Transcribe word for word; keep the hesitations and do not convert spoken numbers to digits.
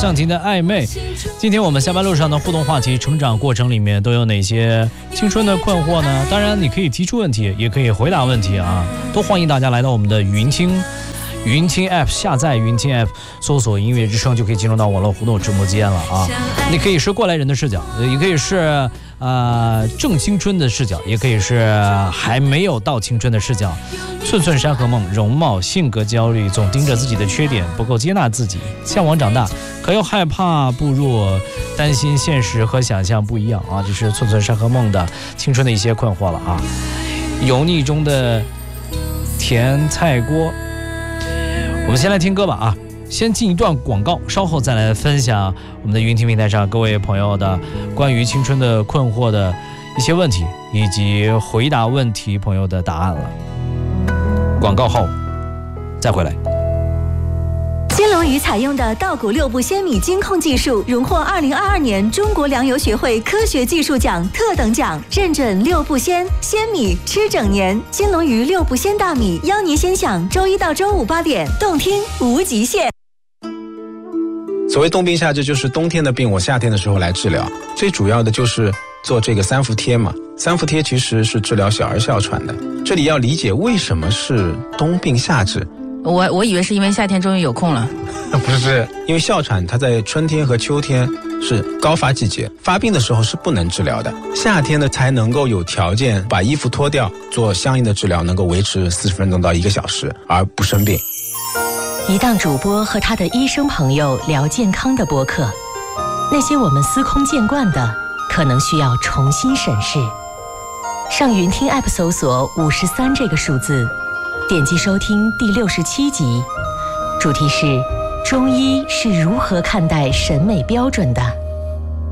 向婷的暧昧。今天我们下班路上的互动话题，成长过程里面都有哪些青春的困惑呢？当然你可以提出问题，也可以回答问题啊，都欢迎大家来到我们的语音听语音听 App， 下载语音听 App， 搜索音乐之声就可以进入到网络互动直播间了啊。你可以是过来人的视角，也可以是呃正青春的视角，也可以是还没有到青春的视角。寸寸山河梦，容貌性格焦虑，总盯着自己的缺点，不够接纳自己，向往长大，可又害怕步入，担心现实和想象不一样啊，这是寸寸山河梦的青春的一些困惑了啊。油腻中的甜菜锅。我们先来听歌吧啊，先进一段广告，稍后再来分享我们的云听平台上各位朋友的关于青春的困惑的一些问题，以及回答问题朋友的答案了。广告后再回来。 金龙鱼采用的稻谷六步鲜米精控技术，荣获二零二二年中国粮油学会科学技术奖特等奖，认准六步鲜，鲜米吃整年。金龙鱼六步鲜大米，邀您先享周一到周五八点，动听无极限。 所谓冬病夏治，就是冬天的病我夏天的时候来治疗，最主要的就是做这个三伏贴嘛。三伏贴其实是治疗小儿哮喘的，这里要理解为什么是冬病夏治。 我我以为是因为夏天终于有空了， 不是，因为哮喘它在春天和秋天是高发季节，发病的时候是不能治疗的，夏天呢才能够有条件把衣服脱掉，做相应的治疗，能够维持四十分钟到一个小时而不生病。 一档主播和他的医生朋友聊健康的播客，那些我们司空见惯的，可能需要重新审视。上云听 App 搜索五十三这个数字，点击收听第六十七集，主题是中医是如何看待审美标准的。